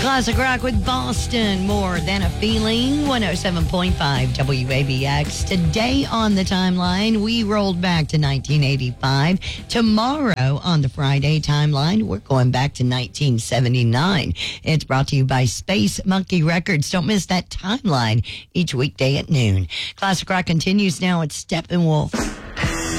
Classic rock with Boston, More Than a Feeling, 107.5 WABX. Today on the timeline, we rolled back to 1985. Tomorrow on the Friday timeline, we're going back to 1979. It's brought to you by Space Monkey Records. Don't miss that timeline each weekday at noon. Classic rock continues now at Steppenwolf.